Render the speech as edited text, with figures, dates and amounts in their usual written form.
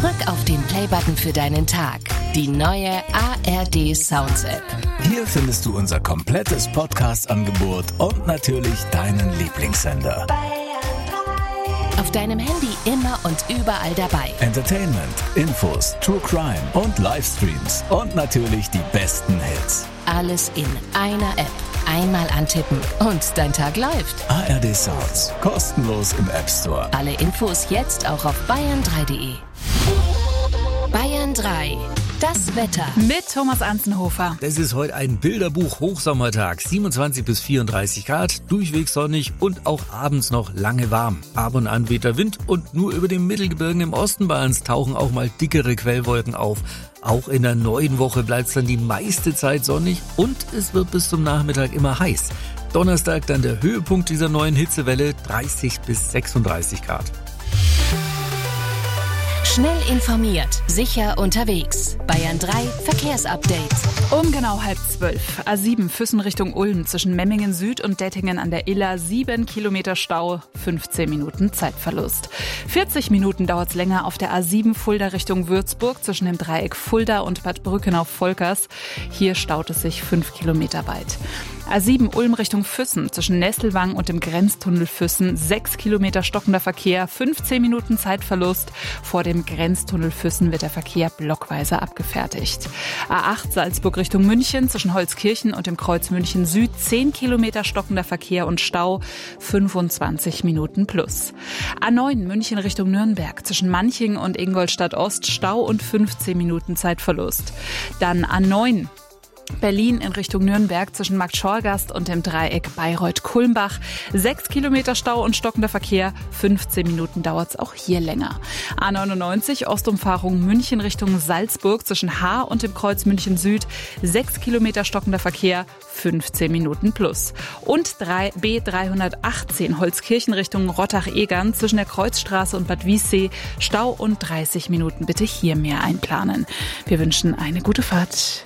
Drück auf den Playbutton für deinen Tag. Die neue ARD Sounds App. Hier findest du unser komplettes Podcast-Angebot und natürlich deinen Lieblingssender. Auf deinem Handy immer und überall dabei. Entertainment, Infos, True Crime und Livestreams und natürlich die besten Hits. Alles in einer App. Einmal antippen und dein Tag läuft. ARD Sounds, kostenlos im App Store. Alle Infos jetzt auch auf bayern3.de. Bayern 3. Das Wetter. Mit Thomas Anzenhofer. Das ist heute ein Bilderbuch-Hochsommertag. 27 bis 34 Grad, durchweg sonnig und auch abends noch lange warm. Ab und an weht der Wind und nur über den Mittelgebirgen im Osten Bayerns tauchen auch mal dickere Quellwolken auf. Auch in der neuen Woche bleibt es dann die meiste Zeit sonnig und es wird bis zum Nachmittag immer heiß. Donnerstag dann der Höhepunkt dieser neuen Hitzewelle, 30 bis 36 Grad. Schnell informiert, sicher unterwegs. Bayern 3 Verkehrsupdate. Um genau 11:30. A7 Füssen Richtung Ulm zwischen Memmingen Süd und Dettingen an der Iller. 7 Kilometer Stau, 15 Minuten Zeitverlust. 40 Minuten dauert es länger auf der A7 Fulda Richtung Würzburg zwischen dem Dreieck Fulda und Bad Brückenau-Volkers. Hier staut es sich 5 Kilometer weit. A7 Ulm Richtung Füssen zwischen Nesselwang und dem Grenztunnel Füssen. 6 Kilometer stockender Verkehr, 15 Minuten Zeitverlust. Vor dem Grenztunnel Füssen wird der Verkehr blockweise abgefertigt. A8 Salzburg Richtung München zwischen Holzkirchen und dem Kreuz München Süd. 10 Kilometer stockender Verkehr und Stau, 25 Minuten plus. A9 München Richtung Nürnberg zwischen Manching und Ingolstadt Ost. Stau und 15 Minuten Zeitverlust. Dann A9 Berlin in Richtung Nürnberg zwischen Marktschorgast und dem Dreieck Bayreuth-Kulmbach. 6 Kilometer Stau und stockender Verkehr. 15 Minuten dauert es auch hier länger. A99 Ostumfahrung München Richtung Salzburg zwischen Haar und dem Kreuz München Süd. 6 Kilometer stockender Verkehr. 15 Minuten plus. Und B318 Holzkirchen Richtung Rottach-Egern zwischen der Kreuzstraße und Bad Wiessee. Stau und 30 Minuten. Bitte hier mehr einplanen. Wir wünschen eine gute Fahrt.